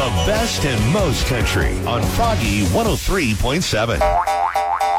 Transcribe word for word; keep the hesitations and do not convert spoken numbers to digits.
The best and most country on Froggy one oh three point seven.